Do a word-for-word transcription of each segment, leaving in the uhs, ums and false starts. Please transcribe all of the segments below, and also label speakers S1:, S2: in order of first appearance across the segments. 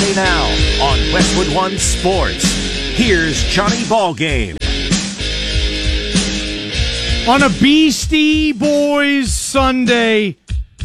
S1: Sunday Now on Westwood One Sports. Here's Johnny Ballgame.
S2: On a Beastie Boys Sunday,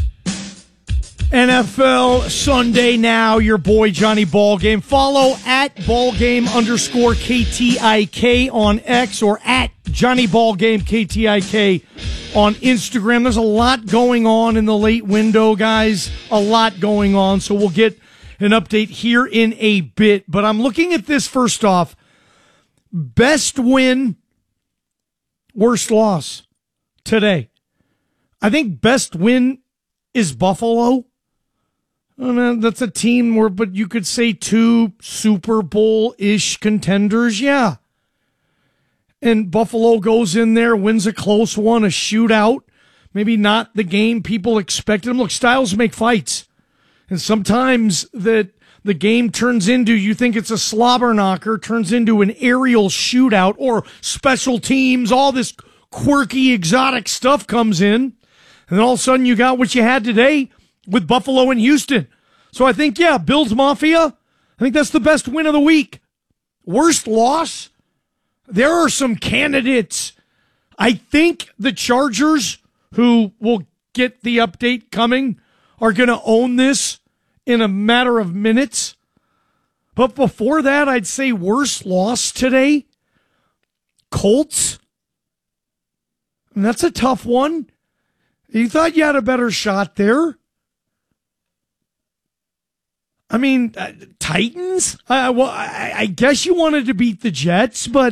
S2: N F L Sunday Now, your boy Johnny Ballgame. Follow at Ballgame underscore K T I K on X or at Johnny Ballgame K T I K on Instagram. There's a lot going on in the late window, guys. A lot going on, so we'll get an update here in a bit. But I'm looking at this first off. Best win, worst loss today. I think best win is Buffalo. I mean, that's a team where, but you could say two Super Bowl-ish contenders, yeah. And Buffalo goes in there, wins a close one, a shootout. Maybe not the game people expected. Look, styles make fights. And sometimes that the game turns into, you think it's a slobber knocker, turns into an aerial shootout or special teams, all this quirky, exotic stuff comes in. And then all of a sudden you got what you had today with Buffalo and Houston. So I think, yeah, Bills Mafia, I think that's the best win of the week. Worst loss? There are some candidates. I think the Chargers, who will get the update coming, are going to own this in a matter of minutes. But before that, I'd say worst loss today, Colts. And that's a tough one. You thought you had a better shot there. I mean, uh, Titans? Uh, well, I, I guess you wanted to beat the Jets, but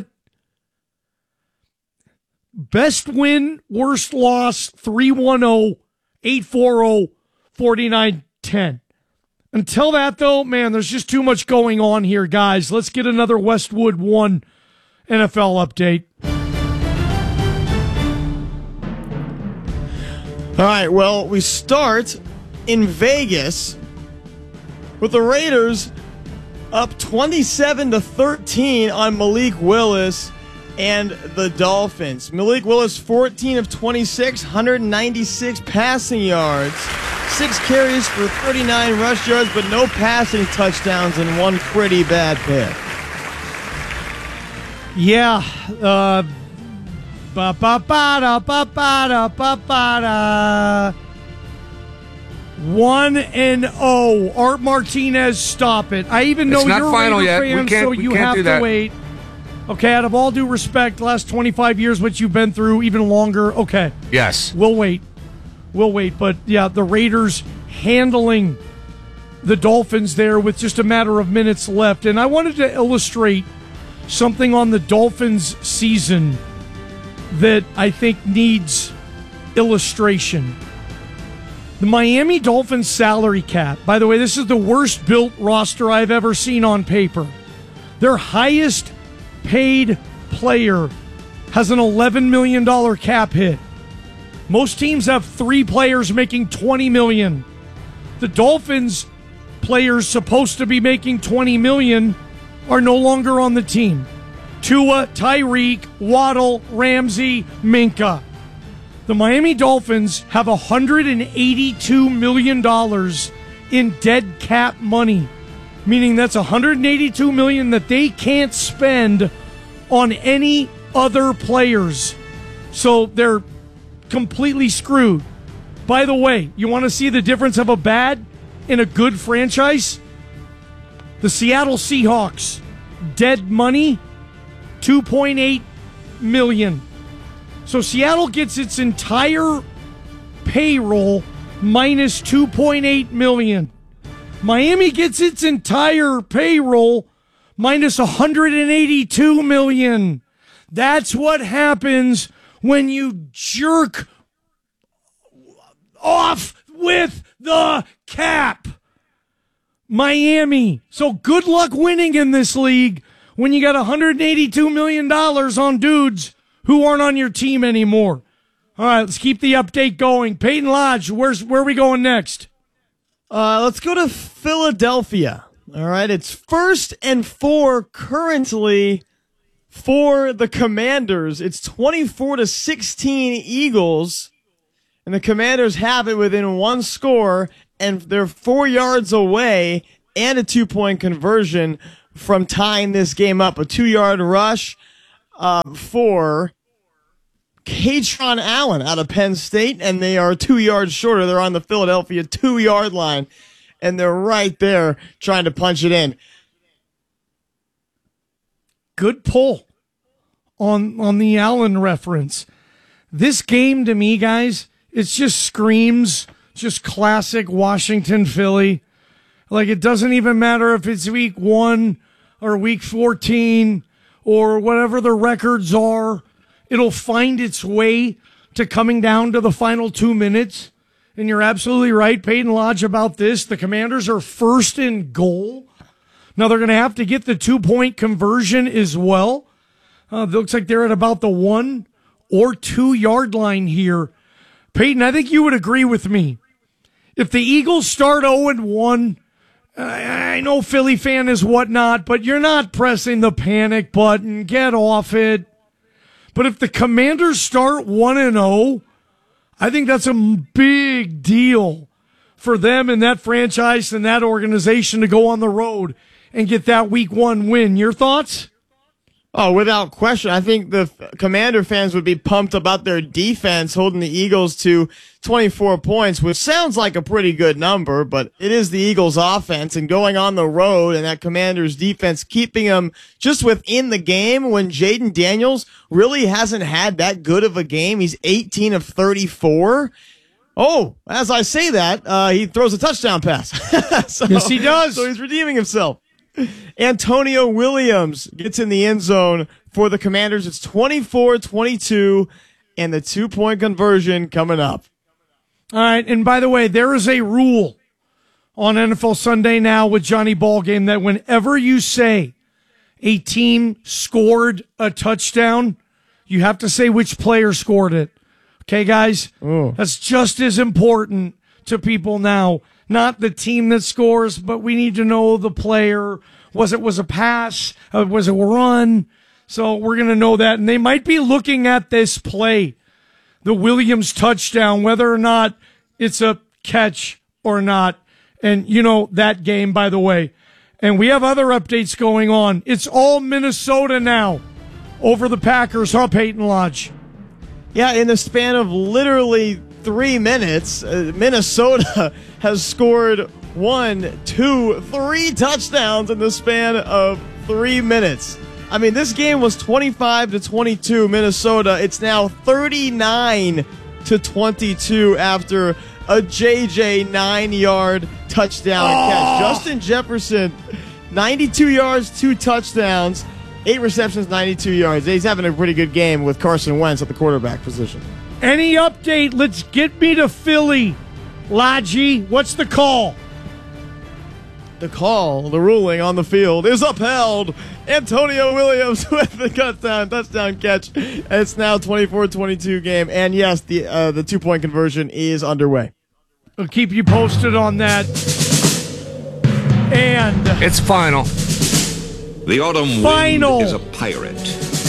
S2: best win, worst loss, three one zero, eight four zero, forty-nine ten. Until that, though, man, there's just too much going on here, guys. Let's get another Westwood One N F L update.
S3: All right, well, we start in Vegas with the Raiders up twenty-seven to thirteen on Malik Willis and the Dolphins. Malik Willis, fourteen of twenty-six, one hundred ninety-six passing yards, six carries for thirty-nine rush yards, but no passing touchdowns and one pretty bad pick.
S2: Yeah, uh, ba ba ba da ba ba da ba ba da. One and oh, Art Martinez, stop it! I even know
S4: it's not
S2: you're
S4: final
S2: a Raider
S4: yet.
S2: fan,
S4: We can't,
S2: so
S4: we
S2: you
S4: can't
S2: have
S4: do
S2: to
S4: that.
S2: wait. Okay, out of all due respect, the last twenty-five years, what you've been through, even longer. Okay,
S4: Yes.
S2: we'll wait. We'll wait. But yeah, the Raiders handling the Dolphins there with just a matter of minutes left. And I wanted to illustrate something on the Dolphins season that I think needs illustration. The Miami Dolphins salary cap. By the way, this is the worst built roster I've ever seen on paper. Their highest paid player has an eleven million dollars cap hit. Most teams have three players making twenty million dollars. The Dolphins players supposed to be making twenty million dollars are no longer on the team. Tua, Tyreek, Waddle, Ramsey, Minka. The Miami Dolphins have one hundred eighty-two million dollars in dead cap money, meaning that's one hundred eighty-two million dollars that they can't spend on any other players. So they're completely screwed. By the way, you want to see the difference of a bad and a good franchise? The Seattle Seahawks, dead money, two point eight million dollars. So Seattle gets its entire payroll minus two point eight million dollars. Miami gets its entire payroll minus one hundred eighty-two million dollars. That's what happens when you jerk off with the cap. Miami. So good luck winning in this league when you got one hundred eighty-two million dollars on dudes who aren't on your team anymore. All right, let's keep the update going. Peyton Lodge, where's where are we going next?
S3: Uh, let's go to Philadelphia. All right, it's first and four currently for the Commanders. It's twenty-four to sixteen Eagles, and the Commanders have it within one score, and they're four yards away and a two-point conversion from tying this game up. A two-yard rush uh, for Katron Allen out of Penn State, and they are two yards shorter. They're on the Philadelphia two-yard line, and they're right there trying to punch it in.
S2: Good pull on on the Allen reference. This game, to me, guys, it just screams just classic Washington Philly. Like, it doesn't even matter if it's week one or week fourteen or whatever the records are. It'll find its way to coming down to the final two minutes. And you're absolutely right, Peyton Lodge, about this. The Commanders are first in goal. Now they're going to have to get the two-point conversion as well. Uh, it looks like they're at about the one or two-yard line here. Peyton, I think you would agree with me. If the Eagles start oh and one, I know Philly fan is whatnot, but you're not pressing the panic button. Get off it. But if the Commanders start one and oh, I think that's a big deal for them and that franchise and that organization to go on the road and get that week one win. Your thoughts?
S3: Oh, without question. I think the Commander fans would be pumped about their defense holding the Eagles to twenty-four points, which sounds like a pretty good number, but it is the Eagles offense and going on the road and that Commanders defense keeping them just within the game when Jaden Daniels really hasn't had that good of a game. He's eighteen of thirty-four. Oh, as I say that, uh, he throws a touchdown pass. so,
S2: yes, he does.
S3: So he's redeeming himself. Antonio Williams gets in the end zone for the Commanders. It's twenty-four twenty-two, and the two-point conversion coming up.
S2: All right, and by the way, there is a rule on N F L Sunday Now with Johnny Ballgame that whenever you say a team scored a touchdown, you have to say which player scored it. Okay, guys?
S3: Ooh.
S2: That's just as important to people now. Not the team that scores, but we need to know the player. Was it was a pass? Uh, was it a run? So we're going to know that. And they might be looking at this play, the Williams touchdown, whether or not it's a catch or not. And, you know, that game, by the way. And we have other updates going on. It's all Minnesota now over the Packers, huh, Peyton Lodge?
S3: Yeah, in the span of literally three minutes, uh, Minnesota has scored one, two, three touchdowns in the span of three minutes. I mean, this game was twenty-five to twenty-two Minnesota. It's now thirty-nine to twenty-two after a J J nine-yard touchdown
S2: oh.
S3: catch. Justin Jefferson, ninety-two yards, two touchdowns, eight receptions, ninety-two yards. He's having a pretty good game with Carson Wentz at the quarterback position.
S2: Any update? Let's get me to Philly. Lodgy, what's the call?
S3: The call, the ruling on the field is upheld. Antonio Williams with the touchdown, touchdown catch. It's now twenty-four twenty-two game. And yes, the uh, the two-point conversion is underway.
S2: We'll keep you posted on that. And
S4: it's final.
S5: The autumn
S2: Final.
S5: wind is a pirate,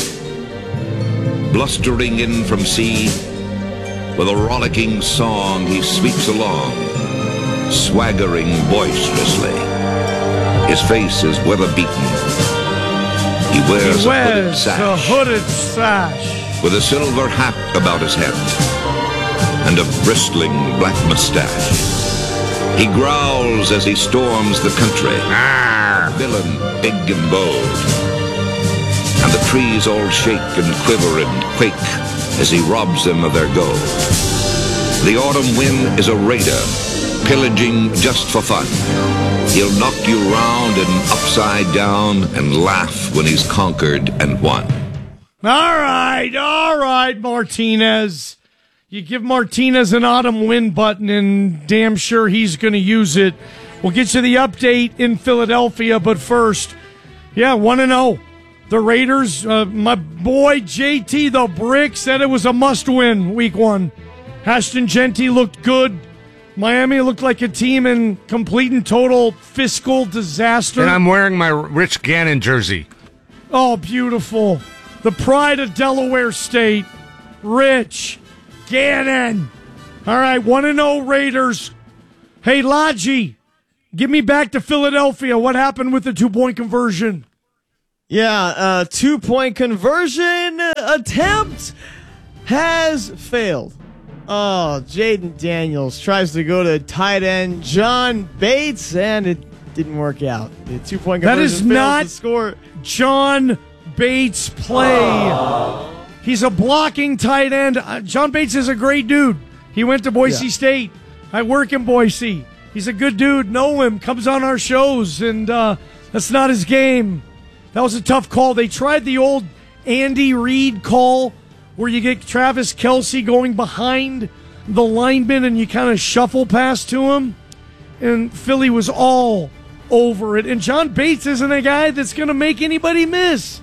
S5: blustering in from sea. With a rollicking song, he sweeps along, swaggering boisterously. His face is weather-beaten. He wears,
S2: he
S5: a hooded
S2: wears
S5: sash,
S2: a hooded sash
S5: with a silver hat about his head and a bristling black mustache. He growls as he storms the country, a villain big and bold. And the trees all shake and quiver and quake as he robs them of their gold. The autumn wind is a raider, pillaging just for fun. He'll knock you round and upside down and laugh when he's conquered and won.
S2: All right, all right, Martinez. You give Martinez an autumn win button, and damn sure he's going to use it. We'll get you the update in Philadelphia, but first, yeah, one and oh. The Raiders, uh, my boy J T the Brick said it was a must-win week one. Ashton Genty looked good. Miami looked like a team in complete and total fiscal disaster.
S4: And I'm wearing my Rich Gannon jersey.
S2: Oh, beautiful. The pride of Delaware State, Rich Gannon. All right, one and oh Raiders. Hey, Lodgy, Give me back to Philadelphia. What happened with the two-point conversion?
S3: Yeah, uh, two-point conversion attempt has failed. Oh, Jaden Daniels tries to go to tight end John Bates, and it didn't work out. The two-point conversion
S2: That is
S3: fails
S2: not
S3: to score.
S2: John Bates' play. Aww. He's a blocking tight end. Uh, John Bates is a great dude. He went to Boise yeah. State. I work in Boise. He's a good dude. Know him. Comes on our shows, and uh, that's not his game. That was a tough call. They tried the old Andy Reid call where you get Travis Kelce going behind the lineman and you kind of shuffle past to him. And Philly was all over it. And John Bates isn't a guy that's going to make anybody miss.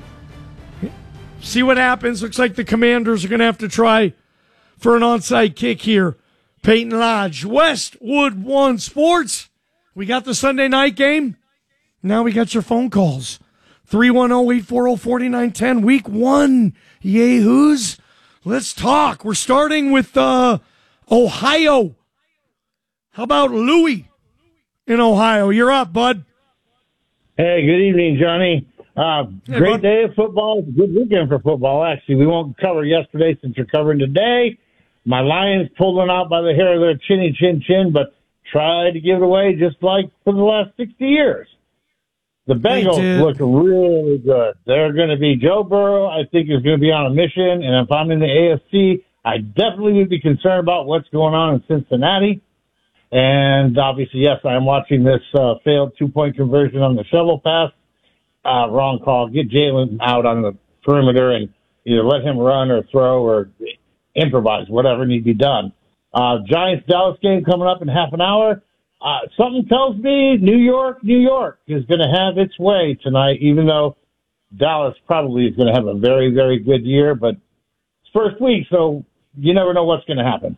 S2: See what happens. Looks like the Commanders are going to have to try for an onside kick here. Peyton Lodge, Westwood One Sports. We got the Sunday night game. Now we got your phone calls. three one zero, eight four zero, four nine one zero. Week one. Yahoos. Let's talk. We're starting with uh, Ohio. How about Louis in Ohio? You're up, bud.
S6: Hey, good evening, Johnny. Uh,
S2: hey,
S6: great
S2: bud.
S6: day of football. Good weekend for football, actually. We won't cover yesterday since you're covering today. My Lions pulled one out by the hair of their chinny chin chin, but tried to give it away just like for the last sixty years. The Bengals look really good. They're going to be Joe Burrow, I think, is going to be on a mission. And if I'm in the A F C, I definitely would be concerned about what's going on in Cincinnati. And obviously, yes, I'm watching this uh, failed two-point conversion on the shovel pass. Uh, wrong call. Get Jalen out on the perimeter and either let him run or throw or improvise, whatever needs to be done. Uh, Giants-Dallas game coming up in half an hour. Uh, something tells me New York, New York is going to have its way tonight, even though Dallas probably is going to have a very, very good year. But it's first week, so you never know what's going to happen.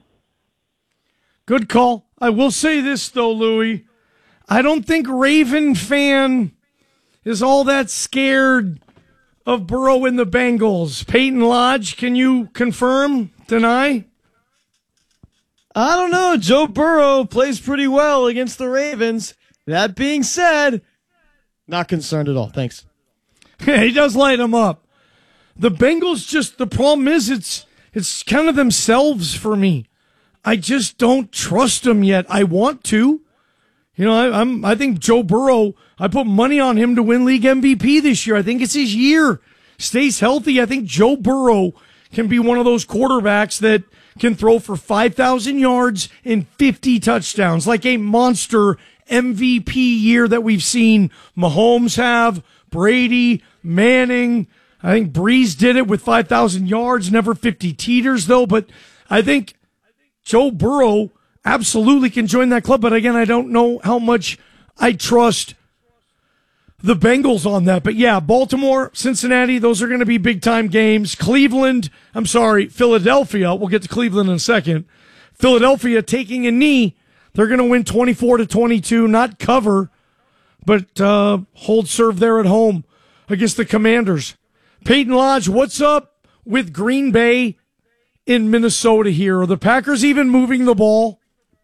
S2: Good call. I will say this, though, Louie. I don't think Raven fan is all that scared of Burrow and the Bengals. Peyton Lodge, can you confirm, deny?
S3: I don't know. Joe Burrow plays pretty well against the Ravens. That being said, not concerned at all. Thanks.
S2: He does light them up. The Bengals just, the problem is it's it's kind of themselves for me. I just don't trust them yet. I want to. You know, I, I'm. I think Joe Burrow, I put money on him to win league M V P this year. I think it's his year. Stays healthy. I think Joe Burrow can be one of those quarterbacks that can throw for five thousand yards and fifty touchdowns, like a monster M V P year that we've seen Mahomes have, Brady, Manning. I think Breeze did it with five thousand yards, never fifty teeters, though. But I think Joe Burrow absolutely can join that club. But again, I don't know how much I trust the Bengals on that. But yeah, Baltimore, Cincinnati, those are going to be big-time games. Cleveland, I'm sorry, Philadelphia, we'll get to Cleveland in a second. Philadelphia taking a knee. They're going to win twenty-four to twenty-two, not cover, but uh, hold serve there at home against the Commanders. Peyton Lodge, what's up with Green Bay in Minnesota here? Are the Packers even moving the ball?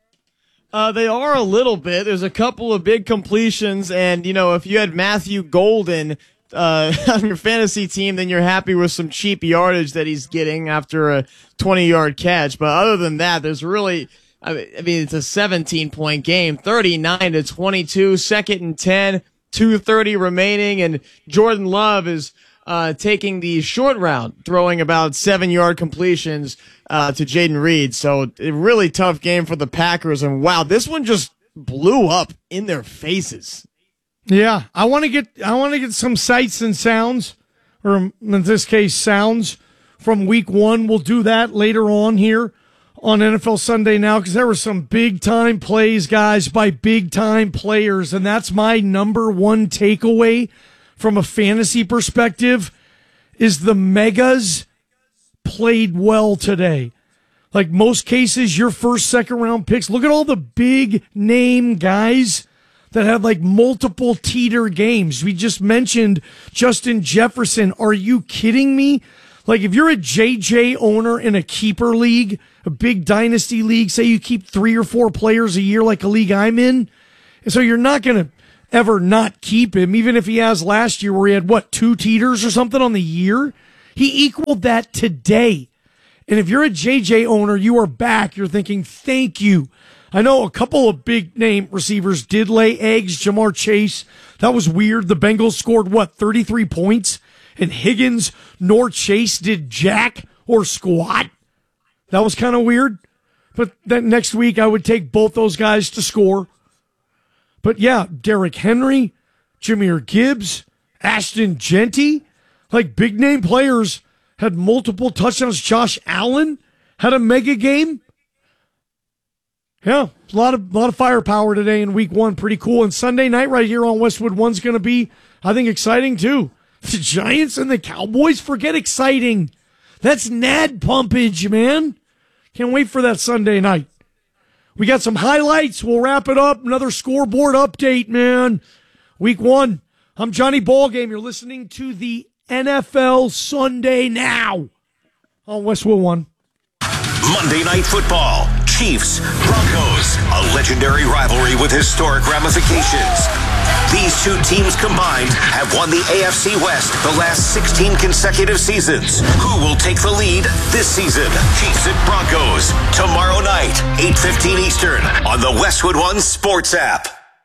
S3: Uh, they are a little bit. There's a couple of big completions, and, you know, if you had Matthew Golden uh, on your fantasy team, then you're happy with some cheap yardage that he's getting after a twenty-yard catch. But other than that, there's really, I mean, it's a seventeen-point game, thirty-nine to twenty-two, second and ten, two thirty remaining, and Jordan Love is uh, taking the short route, throwing about seven-yard completions uh, to Jaden Reed. So a really tough game for the Packers. And wow, this one just blew up in their faces.
S2: Yeah, I want to get I want to get some sights and sounds, or in this case, sounds from Week One. We'll do that later on here on N F L Sunday Now, because there were some big time plays, guys, by big time players, and that's my number one takeaway from a fantasy perspective is the megas played well today. Like most cases, your first, second round picks. Look at all the big name guys that had like multiple teeter games. We just mentioned Justin Jefferson. Are you kidding me? Like if you're a J J owner in a keeper league, a big dynasty league, say you keep three or four players a year like a league I'm in, And so you're not going to ever not keep him, even if he has last year where he had, what, two teeters or something on the year? He equaled that today. And if you're a J J owner, you are back. You're thinking, thank you. I know a couple of big name receivers did lay eggs. Jamar Chase, that was weird. The Bengals scored, what, thirty-three points? And Higgins nor Chase did jack or squat. That was kind of weird. But then next week, I would take both those guys to score. But yeah, Derrick Henry, Jahmyr Gibbs, Ashton Genty, like big name players had multiple touchdowns. Josh Allen had a mega game. Yeah, a lot of lot of firepower today in week one. Pretty cool. And Sunday night right here on Westwood One's going to be, I think, exciting too. The Giants and the Cowboys, forget exciting. That's Nad pumpage, man. Can't wait for that Sunday night. We got some highlights. We'll wrap it up. Another scoreboard update, man. Week one. I'm Johnny Ballgame. You're listening to the N F L Sunday Now on Westwood One.
S1: Monday Night Football. Chiefs, Broncos. A legendary rivalry with historic ramifications. These two teams combined have won the A F C West the last sixteen consecutive seasons. Who will take the lead this season? Chiefs at Broncos. Tomorrow night, eight fifteen Eastern on the Westwood One Sports app.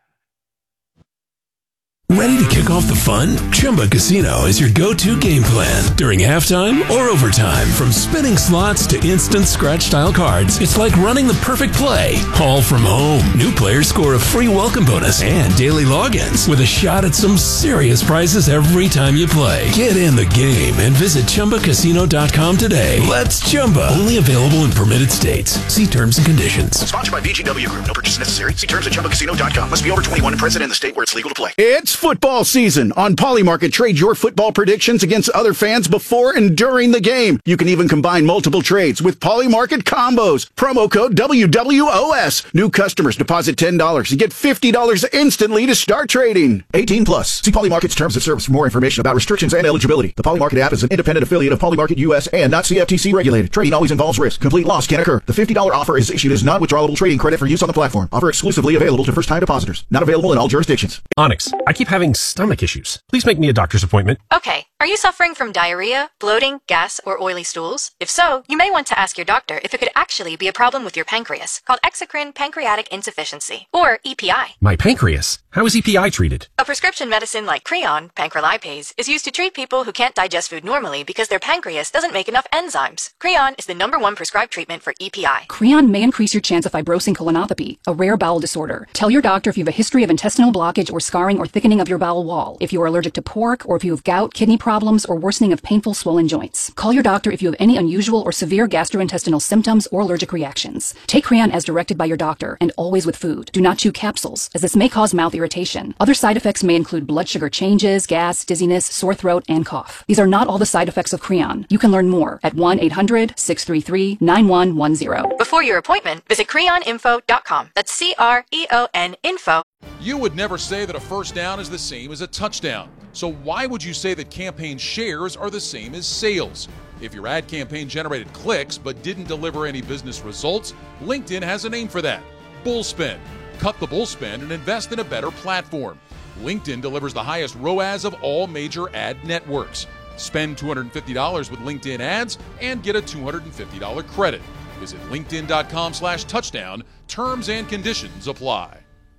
S7: Ready to kick off the fun? Chumba Casino is your go-to game plan during halftime or overtime. From spinning slots to instant scratch-style cards, it's like running the perfect play, all from home. New players score a free welcome bonus and daily logins with a shot at some serious prizes every time you play. Get in the game and visit Chumba Casino dot com today. Let's Chumba. Only available in permitted states. See terms and conditions.
S8: Sponsored by B G W Group. No purchase necessary. See terms at Chumba Casino dot com. Must be over twenty-one and present in the state where it's legal to play.
S9: It's football season. On Polymarket, trade your football predictions against other fans before and during the game. You can even combine multiple trades with Polymarket combos. Promo code W W O S. New customers deposit ten dollars and get fifty dollars instantly to start trading. eighteen plus. See Polymarket's terms of service for more information about restrictions and eligibility. The Polymarket app is an independent affiliate of Polymarket U S and not C F T C regulated. Trading always involves risk. Complete loss can occur. The fifty dollars offer is issued as non-withdrawable trading credit for use on the platform. Offer exclusively available to first-time depositors. Not available in all jurisdictions.
S10: Onyx, I keep having stomach issues. Please make me a doctor's appointment.
S11: Okay. Are you suffering from diarrhea, bloating, gas, or oily stools? If so, you may want to ask your doctor if it could actually be a problem with your pancreas, called exocrine pancreatic insufficiency, or E P I.
S10: My pancreas? How is E P I treated?
S11: A prescription medicine like Creon, pancrelipase, is used to treat people who can't digest food normally because their pancreas doesn't make enough enzymes. Creon is the number one prescribed treatment for E P I.
S12: Creon may increase your chance of fibrosing colonopathy, a rare bowel disorder. Tell your doctor if you have a history of intestinal blockage or scarring or thickening of your bowel wall, if you are allergic to pork, or if you have gout, kidney problems, or worsening of painful swollen joints. Call your doctor if you have any unusual or severe gastrointestinal symptoms or allergic reactions. Take Creon as directed by your doctor, and always with food. Do not chew capsules, as this may cause mouth irritation. Other side effects may include blood sugar changes, gas, dizziness, sore throat, and cough. These are not all the side effects of Creon. You can learn more at one eight hundred, six three three, nine one one zero.
S11: Before your appointment, visit creon info dot com. That's C R E O N info.
S13: You would never say that a first down is the same as a touchdown. So why would you say that campaign shares are the same as sales? If your ad campaign generated clicks but didn't deliver any business results, LinkedIn has a name for that: Bullspend. Cut the bullspend and invest in a better platform. LinkedIn delivers the highest R O A S of all major ad networks. Spend two hundred fifty dollars with LinkedIn ads and get a two hundred fifty dollars credit. Visit linkedin dot com slash touchdown. Terms and conditions apply.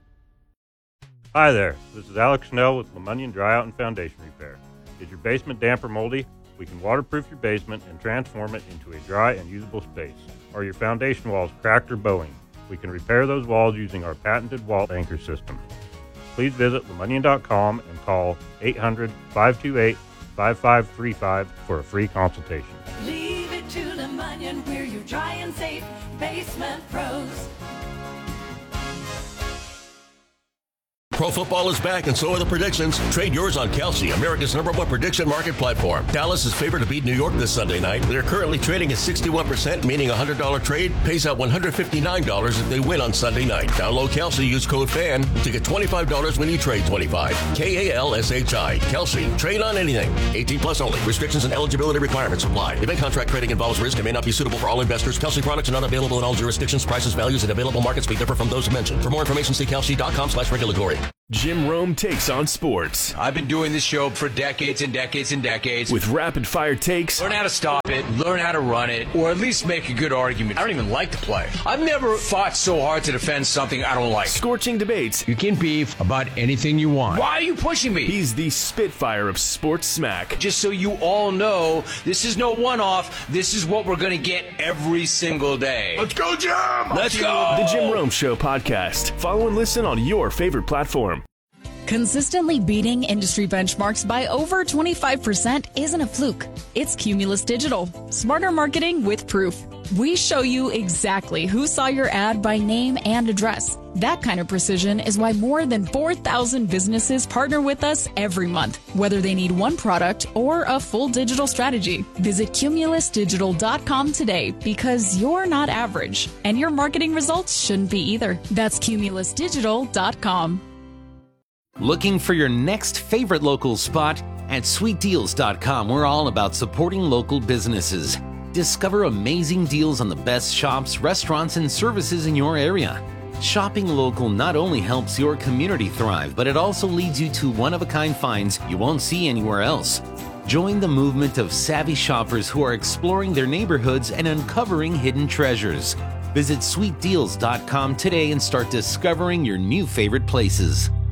S14: Hi there, this is Alex Snell with LeMonnion Dryout and Foundation Repair. Is your basement damp or moldy? We can waterproof your basement and transform it into a dry and usable space. Are your foundation walls cracked or bowing? We can repair those walls using our patented wall anchor system. Please visit LeMonnion dot com and call eight hundred, five two eight, five five three five for a free consultation.
S15: Leave it to LeMonnion, we're your dry and safe basement pros.
S16: Pro football is back and so are the predictions. Trade yours on Kalshi, America's number one prediction market platform. Dallas is favored to beat New York this Sunday night. They're currently trading at sixty-one percent, meaning a one hundred dollars trade pays out one hundred fifty-nine dollars if they win on Sunday night. Download Kalshi, use code FAN to get twenty-five dollars when you trade twenty-five. K A L S H I. Kalshi. Trade on anything. eighteen plus only. Restrictions and eligibility requirements apply. Event contract trading involves risk and may not be suitable for all investors. Kalshi products are not available in all jurisdictions. Prices, values, and available markets may differ from those mentioned. For more information, see kalshi.com slash regulatory.
S17: Jim Rome takes on sports.
S18: I've been doing this show for decades and decades and decades.
S17: With rapid-fire takes.
S18: Learn how to stop it, learn how to run it, or at least make a good argument. I don't even like to play. I've never fought so hard to defend something I don't like.
S17: Scorching debates.
S18: You can beef about anything you want. Why are you pushing me?
S17: He's the Spitfire of sports smack.
S18: Just so you all know, this is no one-off. This is what we're going to get every single day.
S17: Let's go, Jim!
S18: Let's go!
S17: The Jim Rome Show podcast. Follow and listen on your favorite platform.
S19: Consistently beating industry benchmarks by over twenty-five percent isn't a fluke. It's Cumulus Digital. Smarter marketing with proof. We show you exactly who saw your ad by name and address. That kind of precision is why more than four thousand businesses partner with us every month, whether they need one product or a full digital strategy. Visit cumulus digital dot com today because you're not average, and your marketing results shouldn't be either. That's cumulus digital dot com.
S20: Looking for your next favorite local spot? At sweet deals dot com, we're all about supporting local businesses. Discover amazing deals on the best shops, restaurants, and services in your area. Shopping local not only helps your community thrive, but it also leads you to one-of-a-kind finds you won't see anywhere else. Join the movement of savvy shoppers who are exploring their neighborhoods and uncovering hidden treasures. Visit sweet deals dot com today and start discovering your new favorite places.